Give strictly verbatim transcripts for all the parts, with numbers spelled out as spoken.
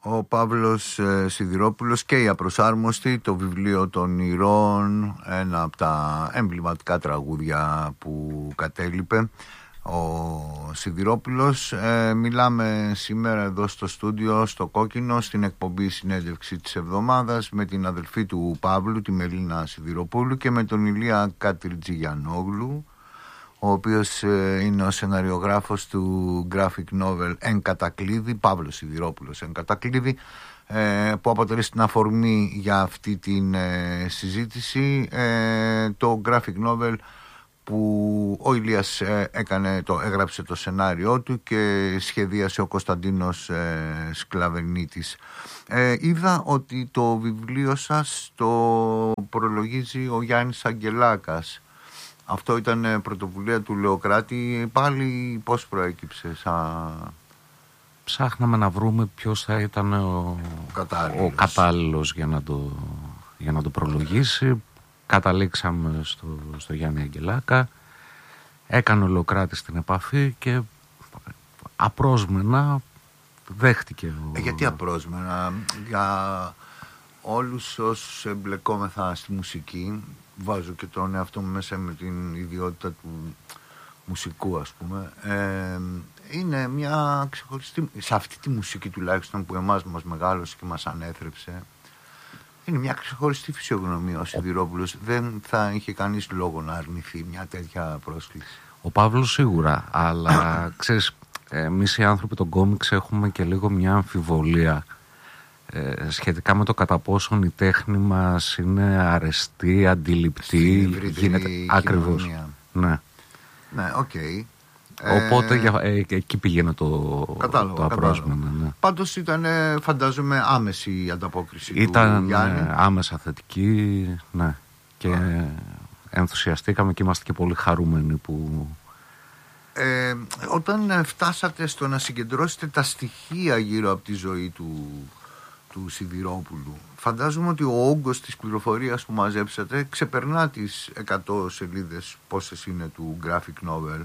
Ο Παύλος ε, Σιδηρόπουλος και η Απροσάρμοστη, το βιβλίο των Ηρών, ένα από τα εμβληματικά τραγούδια που κατέλειπε ο Σιδηρόπουλος. Ε, μιλάμε σήμερα εδώ στο στούντιο, στο Κόκκινο, στην εκπομπή Συνέντευξη της Εβδομάδας, με την αδελφή του Παύλου, τη Μελίνα Σιδηροπούλου, και με τον Ηλία Κατριτζηγιανόγλου, ο οποίος ε, είναι ο σεναριογράφος του graphic novel «Εν κατακλείδη», Παύλος Σιδηρόπουλος «Εν κατακλείδη», ε, που αποτελεί την αφορμή για αυτή την ε, συζήτηση, ε, το graphic novel που ο Ηλίας ε, έκανε, το, έγραψε το σενάριό του και σχεδίασε ο Κωνσταντίνος ε, Σκλαβενίτης. Ε, είδα ότι το βιβλίο σας το προλογίζει ο Γιάννης Αγγελάκας. Αυτό ήταν πρωτοβουλία του Λεοκράτη. Πάλι πώς προέκυψε? Σαν... Ψάχναμε να βρούμε ποιος θα ήταν ο κατάλληλος, ο κατάλληλος για, να το, για να το προλογίσει. Καταλήξαμε στο, στο Γιάννη Αγγελάκα. Έκανε ο Λεοκράτης την επαφή και απρόσμενα δέχτηκε. Ο... Ε, γιατί απρόσμενα? Για όλους όσους εμπλεκόμεθα στη μουσική, βάζω και τον εαυτό μου μέσα με την ιδιότητα του μουσικού, ας πούμε, ε, είναι μια ξεχωριστή, σε αυτή τη μουσική τουλάχιστον που εμάς μας μεγάλωσε και μας ανέθρεψε, είναι μια ξεχωριστή φυσιογνωμία. Ο Σιδηρόπουλος δεν θα είχε κανείς λόγο να αρνηθεί μια τέτοια πρόσκληση. Ο Παύλος σίγουρα, αλλά ξέρεις, εμείς οι άνθρωποι των κόμιξ έχουμε και λίγο μια αμφιβολία Ε, σχετικά με το κατά πόσον η τέχνη μας είναι αρεστή, αντιληπτή, γίνεται ακριβώς. Ναι, ναι, οκ. Okay. Οπότε ε, για, ε, εκεί πήγαινε το, το απρόσμενο. Ναι. Πάντως ήταν, φαντάζομαι, άμεση η ανταπόκριση ήταν, του Γιάννη. Ήταν άμεσα θετική, ναι. Και ah. ενθουσιαστήκαμε και είμαστε και πολύ χαρούμενοι που... Ε, όταν φτάσατε στο να συγκεντρώσετε τα στοιχεία γύρω από τη ζωή του του Σιδηρόπουλου, φαντάζομαι ότι ο όγκος της πληροφορίας που μαζέψατε ξεπερνά τις εκατό σελίδες πόσες είναι του graphic novel.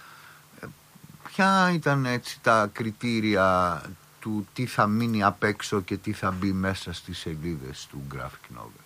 Ποια ήταν έτσι τα κριτήρια του τι θα μείνει απ' έξω και τι θα μπει μέσα στις σελίδες του graphic novel?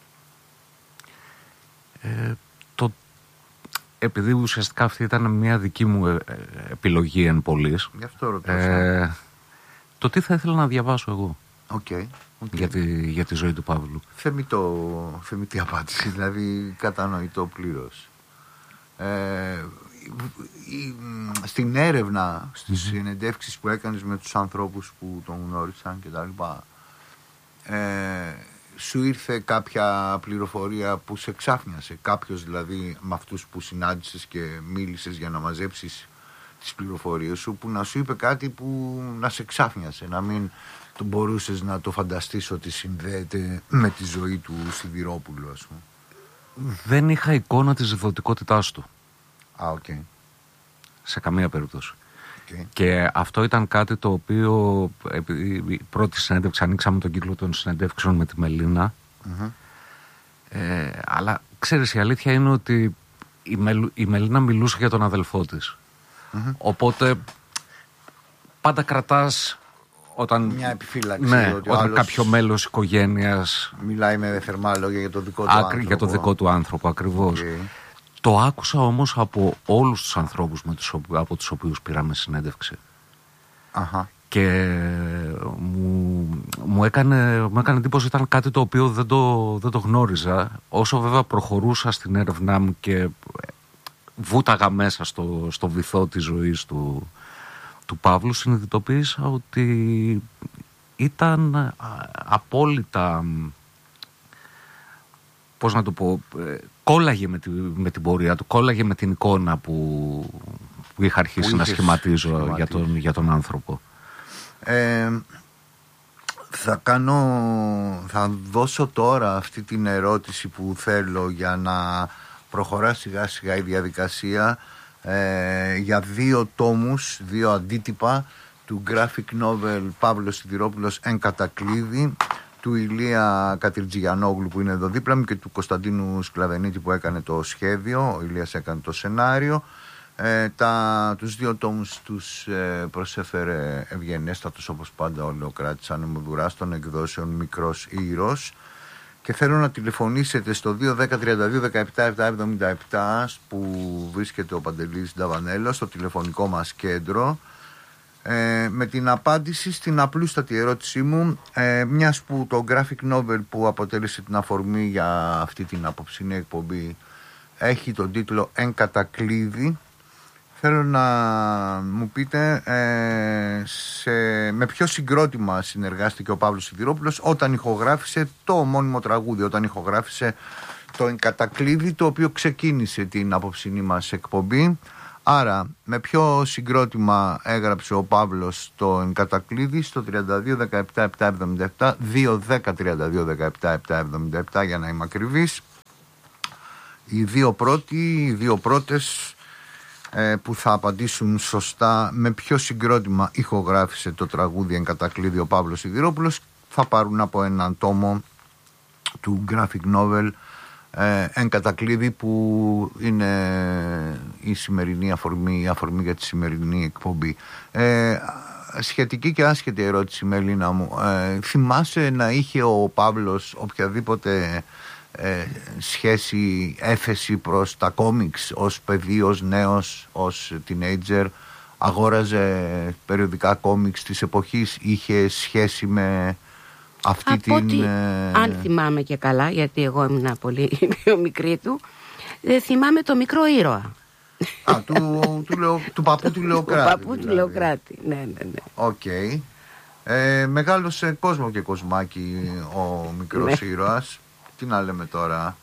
Ε, το, επειδή ουσιαστικά αυτή ήταν μια δική μου ε, επιλογή εν πολλής, γι' αυτό ρωτάω. Ε, το τι θα ήθελα να διαβάσω εγώ. Okay. Okay. Για, τη, για τη ζωή του Παύλου. Θεμητό, θεμητή απάντηση, δηλαδή κατανοητό πλήρως. Ε, η, στην έρευνα, στις mm-hmm. συνεντεύξεις που έκανες με τους ανθρώπους που τον γνώρισαν και τα λοιπά, ε, σου ήρθε κάποια πληροφορία που σε ξάφνιασε? Κάποιος δηλαδή με αυτούς που συνάντησες και μίλησες για να μαζέψεις τις πληροφορίες σου, που να σου είπε κάτι που να σε ξάφνιασε, να μην το μπορούσες να το φανταστείς ότι συνδέεται με τη ζωή του Σιδηρόπουλου, ας πούμε? Δεν είχα εικόνα της ζευωτικότητάς του. Α, οκ. Okay. Σε καμία περίπτωση. Okay. Και αυτό ήταν κάτι το οποίο, επειδή η πρώτη συνέντευξη, ανοίξαμε τον κύκλο των συνεντεύξεων με τη Μελίνα, mm-hmm. ε, αλλά ξέρεις, η αλήθεια είναι ότι η, Μελ, η Μελίνα μιλούσε για τον αδελφό της. Mm-hmm. Οπότε πάντα κρατάς όταν, μια επιφύλαξη, ναι, ότι όταν άλλος κάποιο μέλος οικογένειας μιλάει με θερμά λόγια για το δικό του άκρη, άνθρωπο. Για το δικό του άνθρωπο, ακριβώς. Okay. Το άκουσα όμως από όλους τους ανθρώπους με τους, από τους οποίους πήραμε συνέντευξη. Uh-huh. Και μου, μου, έκανε, μου έκανε εντύπωση, ήταν κάτι το οποίο δεν το, δεν το γνώριζα. Όσο βέβαια προχωρούσα στην έρευνά μου και βούταγα μέσα στο, στο βυθό της ζωής του, του Παύλου, συνειδητοποίησα ότι ήταν απόλυτα, πώς να το πω, κόλλαγε με, τη, με την πορεία του, κόλλαγε με την εικόνα που, που είχα αρχίσει που να σχηματίζω για τον, για τον άνθρωπο. Ε, θα κάνω, θα δώσω τώρα αυτή την ερώτηση που θέλω για να προχωρά σιγά σιγά η διαδικασία, ε, για δύο τόμους, δύο αντίτυπα του graphic novel Παύλος Σιδηρόπουλος «Εν κατακλείδη», του Ηλία Κατριτζηγιανόγλου που είναι εδώ δίπλα μου και του Κωνσταντίνου Σκλαβενίτη που έκανε το σχέδιο. Ο Ηλίας έκανε το σενάριο. Ε, τα, τους δύο τόμους τους ε, προσέφερε ευγενέστατος όπως πάντα ο Λεοκράτης Ανεμοδουράς των εκδόσεων Μικρός Ήρος, και θέλω να τηλεφωνήσετε στο δύο ένα μηδέν τριάντα δύο δεκαεπτά επτακόσια εβδομήντα επτά που βρίσκεται ο Παντελής Νταβανέλος στο τηλεφωνικό μας κέντρο, ε, με την απάντηση στην απλούστατη ερώτησή μου, ε, μιας που το graphic novel που αποτέλεσε την αφορμή για αυτή την απόψινή εκπομπή έχει τον τίτλο «Εν κατακλείδη». Θέλω να μου πείτε ε, σε, με ποιο συγκρότημα συνεργάστηκε ο Παύλος Σιδηρόπουλος όταν ηχογράφησε το ομώνυμο τραγούδι, όταν ηχογράφησε το «Εν κατακλείδη», το οποίο ξεκίνησε την απόψινή μας εκπομπή. Άρα, με ποιο συγκρότημα έγραψε ο Παύλος το «Εν κατακλείδη» στο τριάντα δύο δεκαεπτά επτακόσια εβδομήντα επτά, δύο ένα μηδέν τριάντα δύο δεκαεπτά επτακόσια εβδομήντα επτά για να είμαι ακριβής. Οι δύο πρώτοι, οι δύο πρώτες που θα απαντήσουν σωστά με ποιο συγκρότημα ηχογράφησε το τραγούδι «Εν κατακλείδη» ο Παύλος Σιδηρόπουλος θα πάρουν από έναν τόμο του graphic novel ε, «Εν κατακλείδη», που είναι η σημερινή αφορμή, η αφορμή για τη σημερινή εκπομπή. Ε, σχετική και άσχετη ερώτηση, Μελίνα μου, ε, θυμάσαι να είχε ο Παύλος οποιαδήποτε Ε, σχέση, έφεση προς τα κόμιξ ως παιδί, ως νέος, ως teenager? Αγόραζε περιοδικά κόμιξ της εποχής, είχε σχέση με αυτή Από την ότι, ε... αν θυμάμαι και καλά, γιατί εγώ ήμουν πολύ πιο μικρή του, ε, θυμάμαι το Μικρό Ήρωα. Α, του, του, λεω, του παππού του Λεοκράτη. Του παππού δηλαδή. του Λεοκράτη, ναι, ναι, ναι. Οκ. Okay. Ε, μεγάλωσε κόσμο και κοσμάκι ο Μικρός ναι. Ήρωας. Τι να λέμε τώρα.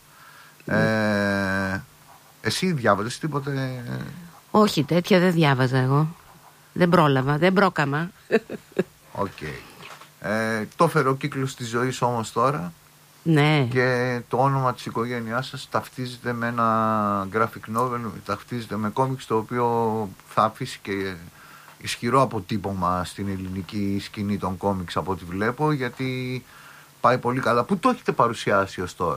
Ε, εσύ διάβαζες τίποτε? Όχι, τέτοια δεν διάβαζα εγώ. Δεν πρόλαβα, δεν πρόκαμα. Οκ. Okay. Ε, το φεροκύκλος της ζωής όμως τώρα. Ναι. Και το όνομα της οικογένειάς σας ταυτίζεται με ένα graphic novel, ταυτίζεται με κόμιξ, το οποίο θα αφήσει και ισχυρό αποτύπωμα στην ελληνική σκηνή των κόμιξ από ό,τι βλέπω, γιατί πάει πολύ καλά. Πού το έχετε παρουσιάσει ως τώρα?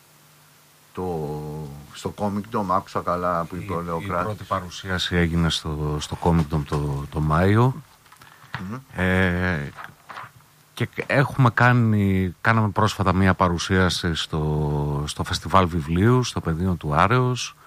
Το, στο Comic Dome, άκουσα καλά που είπε ο Λεοκράτης. Η πρώτη παρουσίαση έγινε στο, στο Comic Dome το, το Μάιο. Mm-hmm. Ε, και έχουμε κάνει, κάναμε πρόσφατα μία παρουσίαση στο, στο Φεστιβάλ Βιβλίου, στο Πεδίο του Άρεως.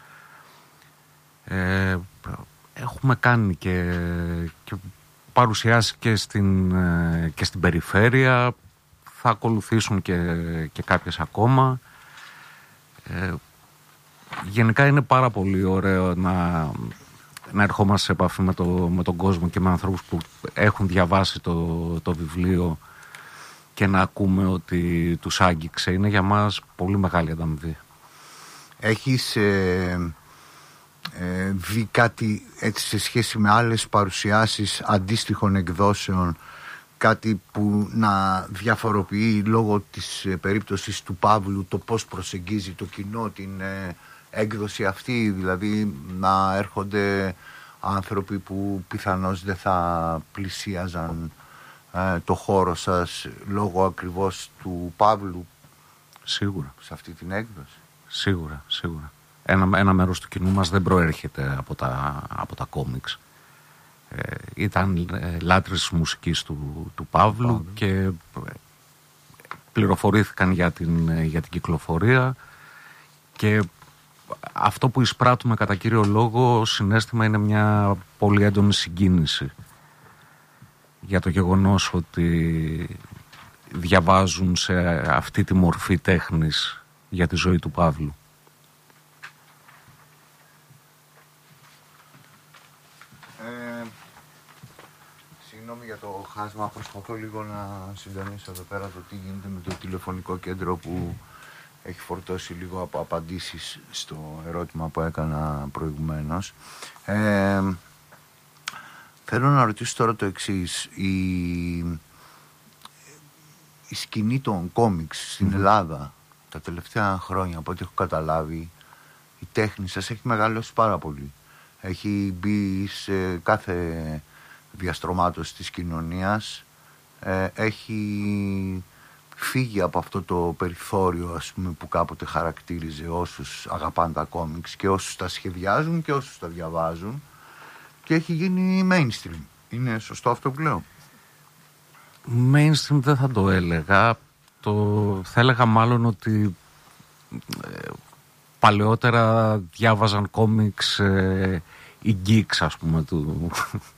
Ε, έχουμε κάνει και, και παρουσιάσει και στην, και στην περιφέρεια. Θα ακολουθήσουν και, και κάποιες ακόμα. Ε, γενικά είναι πάρα πολύ ωραίο να, να ερχόμαστε σε επαφή με, το, με τον κόσμο και με ανθρώπους που έχουν διαβάσει το, το βιβλίο και να ακούμε ότι τους άγγιξε. Είναι για μας πολύ μεγάλη ανταμοιβή. Έχεις ε, ε, δει κάτι έτσι σε σχέση με άλλες παρουσιάσεις αντίστοιχων εκδόσεων, κάτι που να διαφοροποιεί λόγω της ε, περίπτωσης του Παύλου το πώς προσεγγίζει το κοινό την ε, έκδοση αυτή, δηλαδή να έρχονται άνθρωποι που πιθανώς δεν θα πλησίαζαν ε, το χώρο σας λόγω ακριβώς του Παύλου? Σίγουρα. Σε αυτή την έκδοση. Σίγουρα, σίγουρα. Ένα, ένα μέρος του κοινού μας δεν προέρχεται από τα, από τα κόμιξ. Ε, ήταν ε, λάτρες της μουσικής του, του Παύλου, Παύλου και πληροφορήθηκαν για την, για την κυκλοφορία, και αυτό που εισπράττουμε κατά κύριο λόγο συναίσθημα είναι μια πολύ έντονη συγκίνηση για το γεγονός ότι διαβάζουν σε αυτή τη μορφή τέχνης για τη ζωή του Παύλου. Για το χάσμα, προσπαθώ λίγο να συντονίσω εδώ πέρα το τι γίνεται με το τηλεφωνικό κέντρο που έχει φορτώσει λίγο από απαντήσεις στο ερώτημα που έκανα προηγουμένως. Ε, θέλω να ρωτήσω τώρα το εξής. Η, η σκηνή των κόμιξ στην mm-hmm. Ελλάδα τα τελευταία χρόνια, από ό,τι έχω καταλάβει, η τέχνη σας έχει μεγαλώσει πάρα πολύ. Έχει μπει σε κάθε διαστρωμάτωση της κοινωνίας, ε, έχει φύγει από αυτό το περιθώριο, ας πούμε, που κάποτε χαρακτήριζε όσους αγαπάνε τα κόμιξ και όσους τα σχεδιάζουν και όσους τα διαβάζουν, και έχει γίνει mainstream. Είναι σωστό αυτό που λέω? Mainstream δεν θα το έλεγα. Το, θα έλεγα μάλλον ότι ε, παλαιότερα διάβαζαν κόμιξ ε, οι geeks, ας πούμε, του,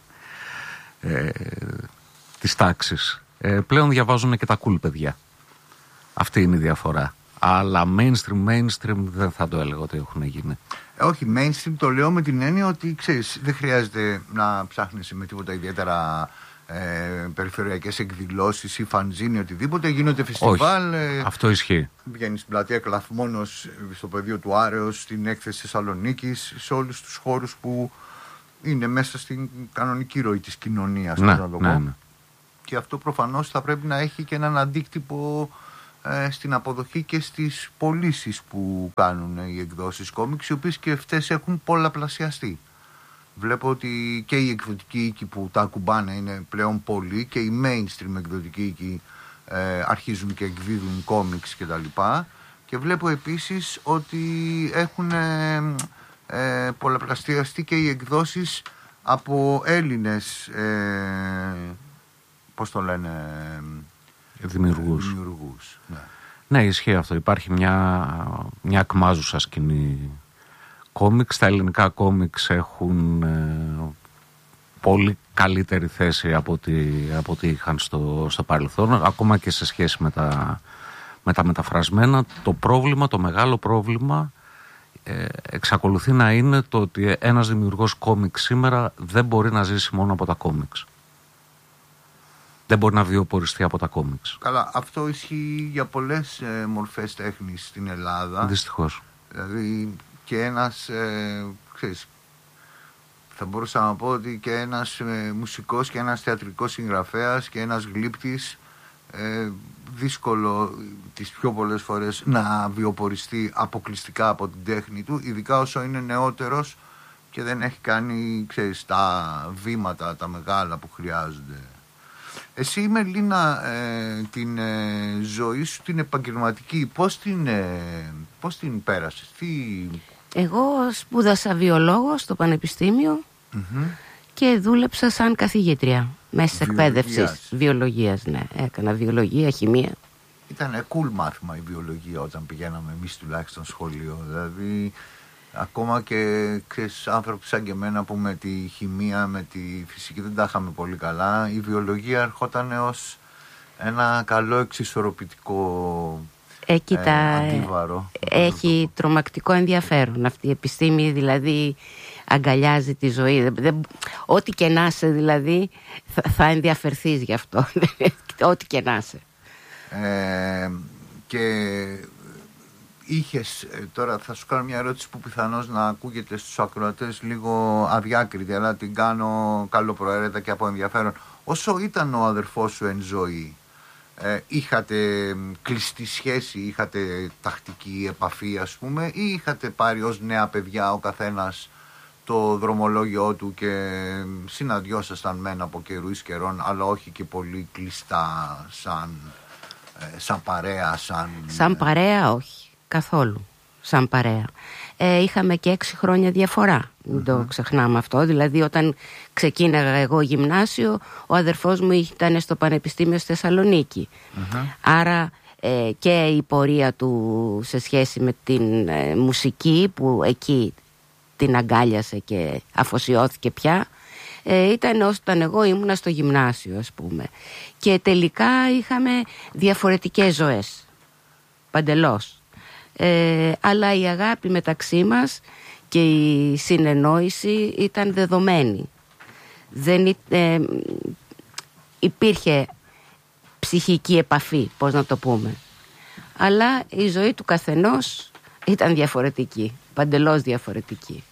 ε, της τάξης. Ε, πλέον διαβάζουν και τα cool παιδιά. Αυτή είναι η διαφορά. Αλλά mainstream, mainstream δεν θα το έλεγα ότι έχουν γίνει. Ε, όχι, mainstream το λέω με την έννοια ότι, ξέρεις, δεν χρειάζεται να ψάχνεσαι με τίποτα ιδιαίτερα ε, περιφερειακές εκδηλώσεις ή φανζίνι, οτιδήποτε. Γίνονται φεστιβάλ. Όχι, ε, αυτό ισχύει. Βγαίνεις στην πλατεία Κλαθμόνος, στο πεδίο του Άρεως, στην έκθεση Θεσσαλονίκης, σε όλους τους χώρους που είναι μέσα στην κανονική ροή της κοινωνίας. Ναι, να το ναι, πω. ναι. Και αυτό προφανώς θα πρέπει να έχει και έναν αντίκτυπο ε, στην αποδοχή και στις πωλήσεις που κάνουν οι εκδόσεις κόμιξ, οι οποίες και αυτές έχουν πολλαπλασιαστεί. Βλέπω ότι και οι εκδοτικοί οίκοι που τα ακουμπάνε είναι πλέον πολλοί, και οι mainstream εκδοτικοί οίκοι ε, αρχίζουν και εκδίδουν κόμιξ και τα λοιπά. Και βλέπω επίσης ότι έχουν ε, ε, πολλαπλασιαστεί και οι εκδόσεις από Έλληνες, ε, πώς το λένε, Δημιουργούς. δημιουργούς. Ναι. Ναι, ισχύει αυτό. Υπάρχει μια, μια ακμάζουσα σκηνή κόμιξ. Τα ελληνικά κόμιξ έχουν ε, πολύ καλύτερη θέση από ό,τι, από ό,τι είχαν στο, στο παρελθόν, ακόμα και σε σχέση με τα, με τα μεταφρασμένα. Το πρόβλημα, το μεγάλο πρόβλημα ε, εξακολουθεί να είναι το ότι ένας δημιουργός κόμιξ σήμερα δεν μπορεί να ζήσει μόνο από τα κόμιξ. Δεν μπορεί να βιοποριστεί από τα κόμιξ. Καλά, αυτό ισχύει για πολλές ε, μορφές τέχνης στην Ελλάδα. Δυστυχώς. Δηλαδή και ένας, ε, ξέρεις, θα μπορούσα να πω ότι και ένας ε, μουσικός και ένας θεατρικός συγγραφέας και ένας γλύπτης, ε, δύσκολο τις πιο πολλές φορές να βιοποριστεί αποκλειστικά από την τέχνη του, ειδικά όσο είναι νεότερος και δεν έχει κάνει, ξέρεις, τα βήματα τα μεγάλα που χρειάζονται. Εσύ, Μελίνα, ε, την ε, ζωή σου την επαγγελματική πώς την, ε, πώς την πέρασες? Τι... Εγώ σπούδασα βιολόγο στο Πανεπιστήμιο Mm-hmm. και δούλεψα σαν καθηγήτρια μέσα της εκπαίδευσης Βιολογίας. Βιολογίας, ναι. Έκανα βιολογία, χημεία. Ήταν cool μάθημα η βιολογία όταν πηγαίναμε εμείς τουλάχιστον σχολείο. Δηλαδή, ακόμα και ξέρεις, άνθρωποι σαν και εμένα που με τη χημεία, με τη φυσική δεν τα είχαμε πολύ καλά, η βιολογία ερχόταν ως ένα καλό εξισορροπητικό Ε, κοίτα, ε, αντίβαρο. έχει τρομακτικό ενδιαφέρον αυτή η επιστήμη, δηλαδή αγκαλιάζει τη ζωή. Δεν, δεν, ό,τι και να είσαι, δηλαδή, θα, θα ενδιαφερθείς γι' αυτό. Ό,τι και να είσαι. Ε, και είχες, τώρα θα σου κάνω μια ερώτηση που πιθανώς να ακούγεται στους ακροατές λίγο αδιάκριτη, αλλά την κάνω καλοπροαίρετα και από ενδιαφέρον. Όσο ήταν ο αδερφός σου εν ζωή, ε, είχατε κλειστή σχέση, είχατε τακτική επαφή, ας πούμε, ή είχατε πάρει ως νέα παιδιά ο καθένας το δρομολόγιο του και συναντιόσασταν μεν από καιρού εις καιρών, αλλά όχι και πολύ κλειστά σαν, ε, σαν παρέα, σαν... Σαν παρέα όχι, καθόλου σαν παρέα. Ε, είχαμε και έξι χρόνια διαφορά, μην mm-hmm. το ξεχνάμε αυτό. Δηλαδή όταν ξεκίναγα εγώ γυμνάσιο, ο αδερφός μου ήταν στο Πανεπιστήμιο στη Θεσσαλονίκη. Mm-hmm. Άρα ε, και η πορεία του σε σχέση με την ε, μουσική που εκεί την αγκάλιασε και αφοσιώθηκε πια, ε, ήταν όταν εγώ ήμουνα στο γυμνάσιο, ας πούμε. Και τελικά είχαμε διαφορετικές ζωές, παντελώς. Ε, αλλά η αγάπη μεταξύ μας και η συνεννόηση ήταν δεδομένη. Δεν ε, υπήρχε ψυχική επαφή, πώς να το πούμε. Αλλά η ζωή του καθενός ήταν διαφορετική, παντελώς διαφορετική.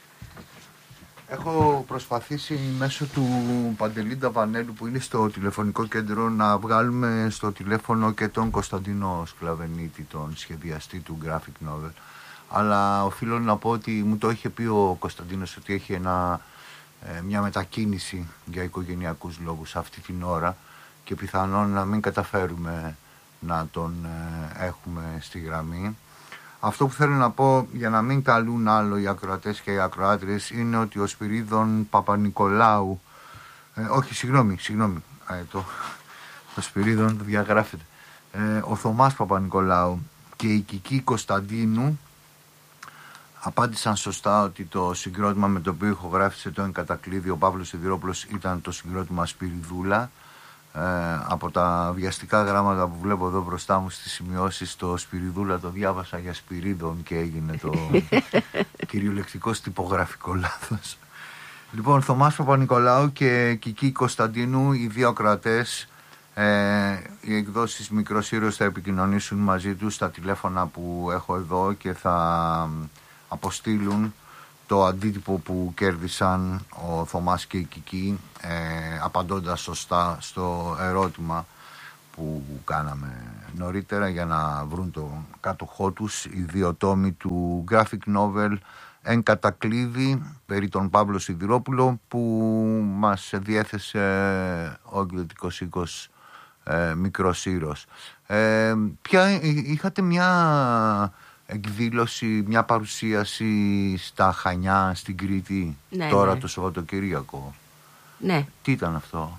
Έχω προσπαθήσει μέσω του Παντελή Νταβανέλου που είναι στο τηλεφωνικό κέντρο να βγάλουμε στο τηλέφωνο και τον Κωνσταντίνο Σκλαβενίτη, τον σχεδιαστή του graphic novel. Αλλά οφείλω να πω ότι μου το είχε πει ο Κωνσταντίνος ότι έχει ένα, ε, μια μετακίνηση για οικογενειακούς λόγους αυτή την ώρα και πιθανόν να μην καταφέρουμε να τον ε, έχουμε στη γραμμή. Αυτό που θέλω να πω, για να μην καλούν άλλο οι ακροατές και οι ακροάτριες, είναι ότι ο Σπυρίδων Παπα-Νικολάου, ε, όχι συγγνώμη, συγγνώμη, ε, το, το Σπυρίδων διαγράφεται, ε, ο Θωμάς Παπα-Νικολάου και η Κική Κωνσταντίνου απάντησαν σωστά ότι το συγκρότημα με το οποίο ηχογράφησε το εγκατακλείδι ο Παύλος Σιδηρόπουλος ήταν το συγκρότημα Σπυριδούλα. Ε, από τα βιαστικά γράμματα που βλέπω εδώ μπροστά μου στις σημειώσεις, το Σπυριδούλα το διάβασα για Σπυρίδων και έγινε το κυριολεκτικός τυπογραφικό λάθος. Λοιπόν, Θωμάς Παπα-Νικολάου και Κική Κωνσταντίνου, οι δύο ακροατές, ε, οι εκδόσεις Μικρός Ήρωας θα επικοινωνήσουν μαζί τους στα τηλέφωνα που έχω εδώ και θα αποστείλουν το αντίτυπο που κέρδισαν ο Θωμάς και η Κική, ε, απαντώντας σωστά στο ερώτημα που κάναμε νωρίτερα, για να βρουν το κάτοχό τους, οι δύο τόμοι του graphic novel «Εν κατακλείδη» περί τον Παύλο Σιδηρόπουλο, που μας διέθεσε ο εκδοτικός οίκος ε, Μικρός Ήρωας. Ε, ποια, είχατε μια εκδήλωση, μια παρουσίαση στα Χανιά, στην Κρήτη, ναι, τώρα ναι. το Σαββατοκύριακο. Ναι. Τι ήταν αυτό?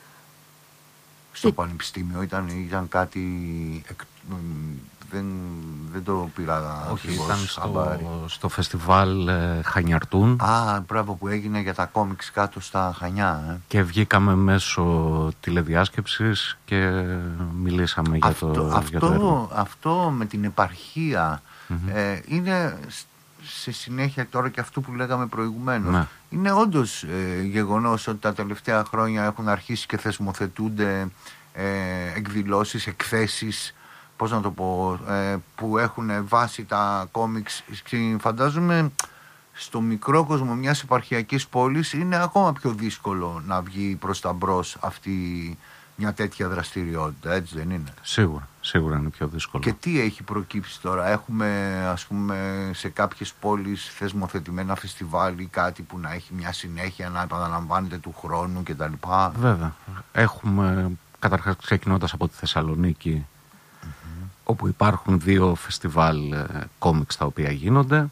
Στο Τι... Πανεπιστήμιο ήταν, ήταν κάτι... Εκ... Δεν, δεν το πήρα. Όχι, ήταν στο, στο φεστιβάλ ε, Χανιαρτούν. Α, μπράβο, που έγινε για τα κόμιξ κάτω στα Χανιά. Ε. Και βγήκαμε μέσω τηλεδιάσκεψης και μιλήσαμε αυτό, για το, αυτό, για το έργο. Αυτό με την επαρχία mm-hmm. ε, είναι σε συνέχεια τώρα και αυτό που λέγαμε προηγουμένως. Ναι. Είναι όντως ε, γεγονός ότι τα τελευταία χρόνια έχουν αρχίσει και θεσμοθετούνται ε, εκδηλώσεις, εκθέσεις, πώς να το πω, ε, που έχουν βάσει τα κόμιξ. Φαντάζομαι στο μικρό κόσμο μιας επαρχιακής πόλης είναι ακόμα πιο δύσκολο να βγει προς τα μπρος αυτή μια τέτοια δραστηριότητα, έτσι δεν είναι? Σίγουρα, σίγουρα είναι πιο δύσκολο. Και τι έχει προκύψει τώρα? Έχουμε, ας πούμε, σε κάποιες πόλεις θεσμοθετημένα φεστιβάλ ή κάτι που να έχει μια συνέχεια, να επαναλαμβάνεται του χρόνου κτλ? Βέβαια. Έχουμε, καταρχάς ξεκινώντας από τη Θεσσαλονίκη, mm-hmm. όπου υπάρχουν δύο φεστιβάλ ε, κόμιξ τα οποία γίνονται.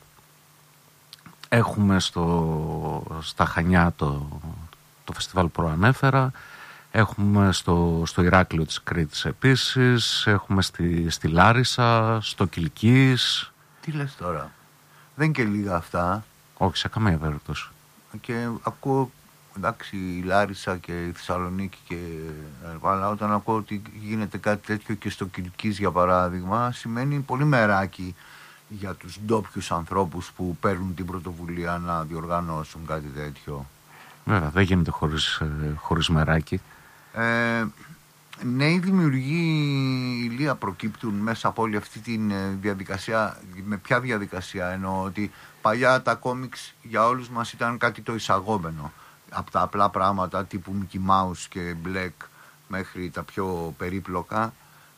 Έχουμε στο, στα Χανιά το, το φεστιβάλ που προανέφερα. Έχουμε στο, στο Ηράκλειο της Κρήτης επίσης. Έχουμε στη, στη Λάρισα, στο Κιλκής. Τι λες τώρα? Δεν και λίγα αυτά. Όχι, σε καμία περίπτωση. Και ακούω, εντάξει, η Λάρισα και η Θεσσαλονίκη και... αλλά όταν ακούω ότι γίνεται κάτι τέτοιο και στο Κιλκής, για παράδειγμα, σημαίνει πολύ μεράκι για τους ντόπιους ανθρώπους που παίρνουν την πρωτοβουλία να διοργανώσουν κάτι τέτοιο. Βέβαια, δεν γίνεται χωρίς, χωρίς μεράκι. Ε, νέοι δημιουργοί, Ηλία, προκύπτουν μέσα από όλη αυτή τη διαδικασία? Με ποια διαδικασία? Εννοώ ότι παλιά τα κόμιξ για όλους μας ήταν κάτι το εισαγόμενο, από τα απλά πράγματα τύπου Mickey Mouse και Black μέχρι τα πιο περίπλοκα.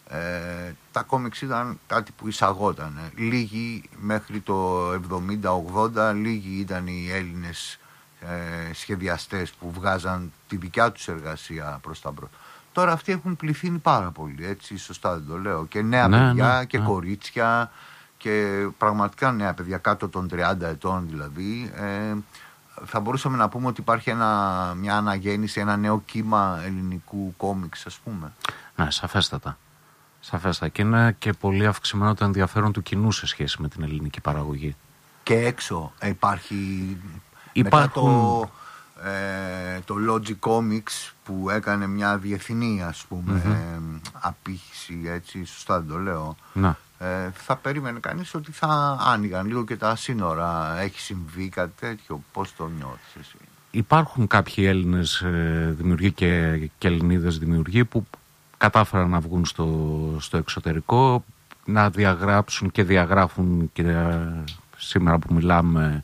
Ε, τα κόμιξ ήταν κάτι που εισαγόταν. Λίγοι μέχρι το εβδομήντα ογδόντα, λίγοι ήταν οι Έλληνες ε, σχεδιαστές που βγάζαν τη δικιά τους εργασία προς τα μπρος. Τώρα αυτοί έχουν πληθύνει πάρα πολύ, έτσι, σωστά δεν το λέω? Και νέα ναι, παιδιά ναι, και ναι. κορίτσια και πραγματικά νέα παιδιά κάτω των τριάντα ετών δηλαδή. Ε, θα μπορούσαμε να πούμε ότι υπάρχει ένα, μια αναγέννηση, ένα νέο κύμα ελληνικού κόμιξ, ας πούμε. Ναι, σαφέστατα. Σαφέστατα. Και είναι και πολύ αυξημένο το ενδιαφέρον του κοινού σε σχέση με την ελληνική παραγωγή. Και έξω υπάρχει... Υπάρχουν... Μετά το, ε, το Logic Comics που έκανε μια διεθνή, ας πούμε, mm-hmm. ε, απήχηση, έτσι, σωστά δεν το λέω. Να. Ε, θα περίμενε κανείς ότι θα άνοιγαν λίγο και τα σύνορα. Έχει συμβεί κάτι τέτοιο? Πώς το νιώθεις εσύ? Υπάρχουν κάποιοι Έλληνες ε, δημιουργοί και, και Ελληνίδες δημιουργοί που κατάφεραν να βγουν στο, στο εξωτερικό, να διαγράψουν και διαγράφουν και ε, σήμερα που μιλάμε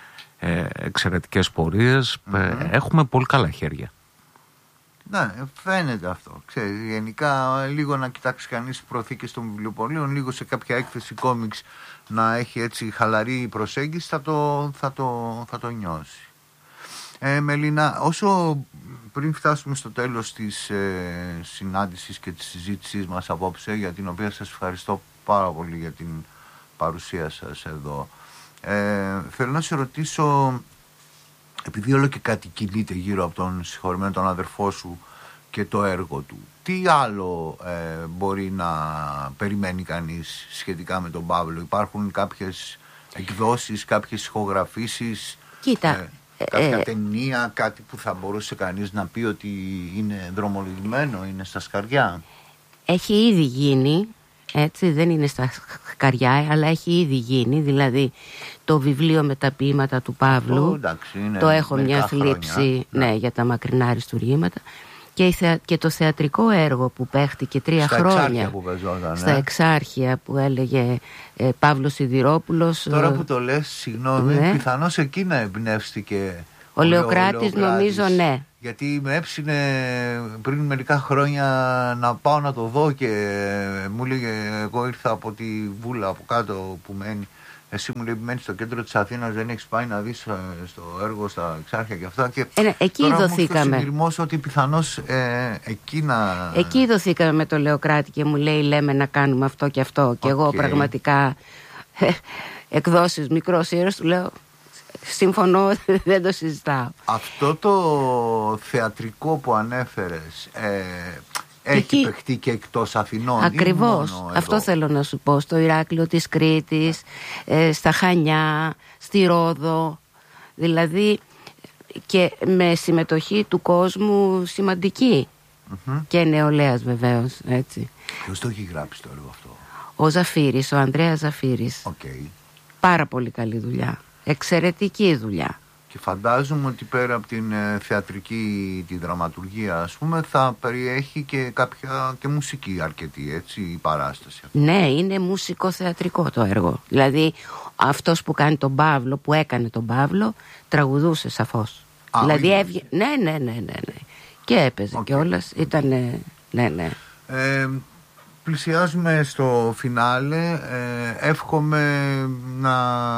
ε, εξαιρετικές πορείες. Mm-hmm. Ε, έχουμε πολύ καλά χέρια. Ναι, φαίνεται αυτό. Ξέρεις, γενικά λίγο να κοιτάξει κανείς προθήκες των βιβλιοπωλείων, λίγο σε κάποια έκθεση κόμιξ να έχει έτσι χαλαρή προσέγγιση, θα το, θα το, θα το νιώσει. Ε, Μελίνα, όσο πριν φτάσουμε στο τέλος της ε, συνάντησης και της συζήτησής μας απόψε, για την οποία σας ευχαριστώ πάρα πολύ για την παρουσία σας εδώ, ε, θέλω να σε ρωτήσω, επειδή όλο και κάτι κινείται γύρω από τον συγχωρεμένο τον αδερφό σου και το έργο του, τι άλλο ε, μπορεί να περιμένει κανείς σχετικά με τον Παύλο? Υπάρχουν κάποιες εκδόσεις, κάποιες ηχογραφήσεις? Κοίτα, ε, κάποια ε, ταινία, κάτι που θα μπορούσε κανείς να πει ότι είναι δρομολογημένο, είναι στα σκαριά? Έχει ήδη γίνει, έτσι, δεν είναι στα σκαριά, αλλά έχει ήδη γίνει. Δηλαδή το βιβλίο με τα ποίηματα του Παύλου, oh, εντάξει, είναι το έχω μια θλίψη, ναι, ναι, για τα μακρινά αριστουργήματα. Και, η θεα... και το θεατρικό έργο που παίχτηκε τρία στα χρόνια εξάρχεια που παίζονταν, στα ναι. Εξάρχεια, που έλεγε ε, Παύλος Σιδηρόπουλος. Τώρα που το λες, συγγνώμη, ναι. πιθανώς εκεί να εμπνεύστηκε ο, ο Λεοκράτης, νομίζω, ναι. Γιατί με έψινε πριν μερικά χρόνια να πάω να το δω και μου έλεγε, εγώ ήρθα από τη Βούλα από κάτω που μένει, εσύ μου λέει μένεις στο κέντρο της Αθήνας, δεν έχεις πάει να δεις στο έργο στα Εξάρχεια και αυτά, και ε, ναι, εκεί τώρα δοθήκαμε. μου συνειρμός ότι πιθανώς ε, εκεί να... Εκεί δοθήκαμε με τον Λεοκράτη και μου λέει, λέμε να κάνουμε αυτό και αυτό, και okay. εγώ πραγματικά ε, εκδόσεις Μικρός Ήρωας, του λέω συμφωνώ, δεν το συζητάω. Αυτό το θεατρικό που ανέφερες ε, έχει εκεί παιχτεί και εκτός Αθηνών? Ακριβώς, αυτό θέλω να σου πω. Στο Ηράκλειο της Κρήτης, ε, στα Χανιά, στη Ρόδο, δηλαδή, και με συμμετοχή του κόσμου σημαντική, mm-hmm. και νεολαίας βεβαίως, έτσι. Ποιος το έχει γράψει το έργο αυτό? Ο Ζαφύρης, ο Ανδρέας Ζαφύρης. Okay. Πάρα πολύ καλή δουλειά, εξαιρετική δουλειά. Και φαντάζομαι ότι πέρα από την ε, θεατρική, τη δραματουργία, ας πούμε, θα περιέχει και κάποια και μουσική αρκετή, έτσι, η παράσταση αυτή. Ναι, είναι μουσικοθεατρικό το έργο. Δηλαδή αυτός που κάνει τον Παύλο, που έκανε τον Παύλο, τραγουδούσε σαφώς. Α, δηλαδή έβγε... ναι, ναι, ναι, ναι, ναι. Και έπαιζε okay. κιόλας, ήταν, ναι, ναι. Ε, Πλησιάζουμε στο φινάλε, ε, εύχομαι να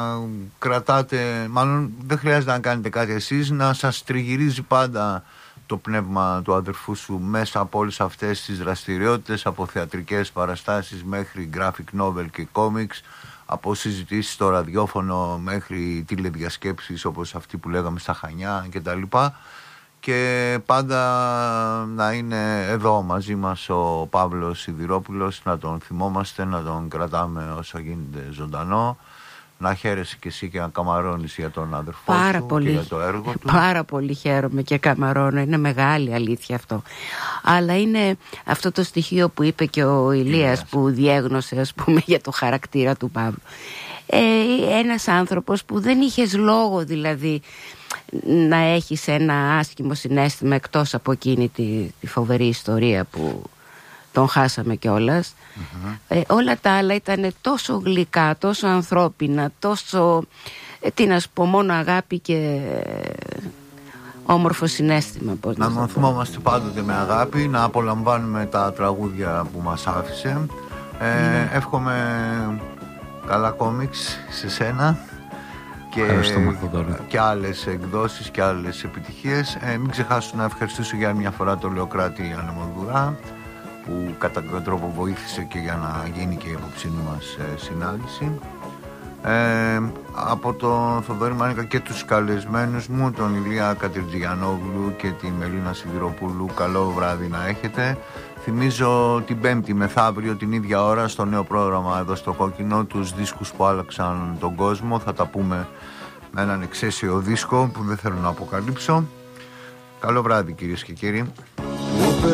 κρατάτε, μάλλον δεν χρειάζεται να κάνετε κάτι εσείς, να σας τριγυρίζει πάντα το πνεύμα του αδερφού σου μέσα από όλες αυτές τις δραστηριότητες, από θεατρικές παραστάσεις μέχρι graphic novel και comics, από συζητήσεις στο ραδιόφωνο μέχρι τηλεδιασκέψεις όπως αυτή που λέγαμε στα Χανιά κτλ. Και πάντα να είναι εδώ μαζί μας ο Παύλος Σιδηρόπουλος, να τον θυμόμαστε, να τον κρατάμε όσο γίνεται ζωντανό, να χαίρεσαι και εσύ και να καμαρώνεις για τον αδερφό πάρα σου πολύ, και για το έργο του. Πάρα πολύ χαίρομαι και καμαρώνω, είναι μεγάλη αλήθεια αυτό. Αλλά είναι αυτό το στοιχείο που είπε και ο Ηλίας, yes. που διέγνωσε, ας πούμε, για το χαρακτήρα του Παύλου. Ε, ένας άνθρωπος που δεν είχες λόγο δηλαδή να έχεις ένα άσχημο συναίσθημα, εκτός από εκείνη τη, τη φοβερή ιστορία που τον χάσαμε κιόλας. Mm-hmm. ε, όλα τα άλλα ήταν τόσο γλυκά, τόσο ανθρώπινα, τόσο ε, τι να σου πω, μόνο αγάπη και όμορφο συναίσθημα. Πώς να τον θυμόμαστε πάντοτε με αγάπη, να απολαμβάνουμε τα τραγούδια που μας άφησε. ε, mm. Εύχομαι καλά κόμιξ σε σένα και, και άλλες εκδόσεις και άλλες επιτυχίες. Ε, μην ξεχάσω να ευχαριστήσω για μια φορά τον Λεοκράτη Ανεμοδουρά, που κατά κάποιο τρόπο βοήθησε και για να γίνει και η απόψινή μας ε, συνάντηση. Ε, από τον Θοδωρή Μάνικα και τους καλεσμένους μου, τον Ηλία Κατριτζιανόγλου και τη Μελίνα Σιδηροπούλου, καλό βράδυ να έχετε. Θυμίζω την Πέμπτη μεθαύριο την ίδια ώρα στο νέο πρόγραμμα εδώ στο Κόκκινο, τους δίσκους που άλλαξαν τον κόσμο. Θα τα πούμε με έναν εξαίσιο δίσκο που δεν θέλω να αποκαλύψω. Καλό βράδυ κυρίες και κύριοι.